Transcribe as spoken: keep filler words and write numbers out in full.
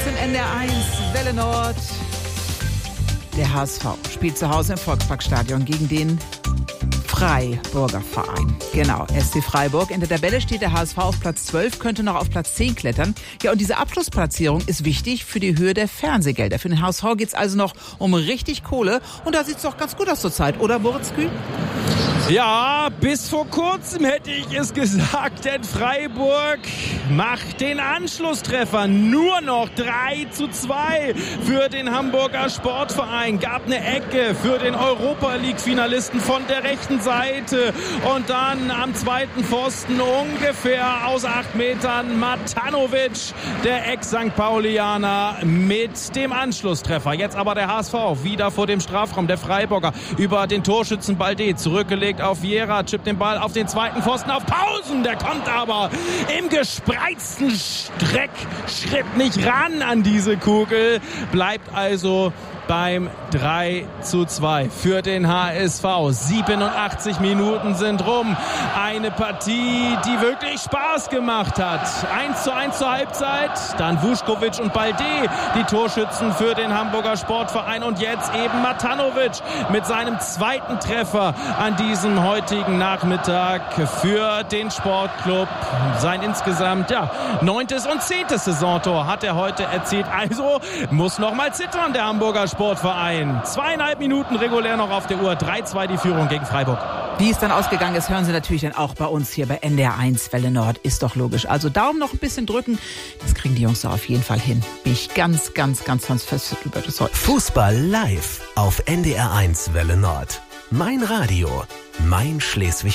im N D R eins, Welle Nord. Der H S V spielt zu Hause im Volksparkstadion gegen den Freiburger Verein. Genau, S C Freiburg. In der Tabelle steht der H S V auf Platz zwölf, könnte noch auf Platz zehn klettern. Ja, und diese Abschlussplatzierung ist wichtig für die Höhe der Fernsehgelder. Für den H S V geht es also noch um richtig Kohle. Und da sieht es doch ganz gut aus zurzeit, oder Moritz Kühn? Ja, bis vor kurzem hätte ich es gesagt, denn Freiburg macht den Anschlusstreffer. Nur noch drei zu zwei für den Hamburger Sportverein. Gab eine Ecke für den Europa-League-Finalisten von der rechten Seite. Und dann am zweiten Pfosten ungefähr aus acht Metern Matanovic, der Ex-Sankt Paulianer, mit dem Anschlusstreffer. Jetzt aber der H S V wieder vor dem Strafraum. Der Freiburger über den Torschützen Balde zurückgelegt auf Viera, chippt den Ball auf den zweiten Pfosten auf Pausen. Der kommt aber im gespreizten Streckschritt nicht ran an diese Kugel. Bleibt also beim drei zu zwei für den H S V. siebenundachtzig Minuten sind rum. Eine Partie, die wirklich Spaß gemacht hat. eins zu eins zur Halbzeit. Dann Vuskovic und Balde, die Torschützen für den Hamburger Sportverein. Und jetzt eben Matanovic mit seinem zweiten Treffer an diesem heutigen Nachmittag für den Sportclub. Sein insgesamt ja neuntes und zehntes Saisontor hat er heute erzielt. Also muss noch mal zittern, der Hamburger Sportverein. Zweieinhalb Minuten regulär noch auf der Uhr. drei zu zwei die Führung gegen Freiburg. Wie es dann ausgegangen ist, hören Sie natürlich dann auch bei uns hier bei N D R eins Welle Nord. Ist doch logisch. Also Daumen noch ein bisschen drücken. Das kriegen die Jungs da auf jeden Fall hin. Bin ich ganz, ganz, ganz, ganz fest über das heute. Fußball live auf N D R eins Welle Nord. Mein Radio, mein Schleswig